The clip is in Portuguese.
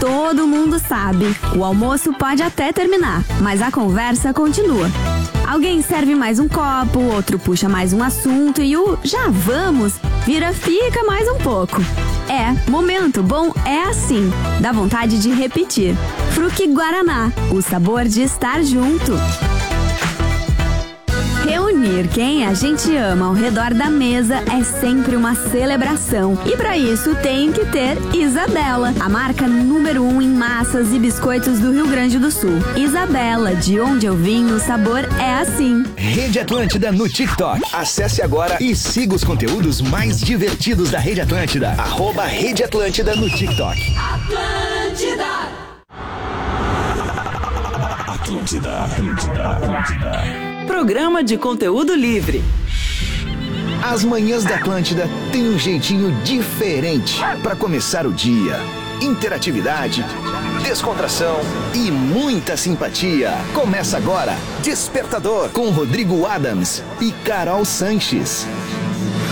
todo mundo sabe. O almoço pode até terminar, mas a conversa continua. Alguém serve mais um copo, outro puxa mais um assunto e o já vamos vira fica mais um pouco. Momento bom é assim, dá vontade de repetir. Fruque Guaraná, o sabor de estar junto. Reunir quem a gente ama ao redor da mesa é sempre uma celebração. E para isso tem que ter Isabela, a marca número 1 em massas e biscoitos do Rio Grande do Sul. Isabela, de onde eu vim, o sabor é assim. Rede Atlântida no TikTok. Acesse agora e siga os conteúdos mais divertidos da Rede Atlântida. @Rede Atlântida no TikTok. Atlântida. Programa de conteúdo livre. As manhãs da Atlântida têm um jeitinho diferente para começar o dia. Interatividade, descontração e muita simpatia. Começa agora Despertador com Rodrigo Adams e Carol Sanches.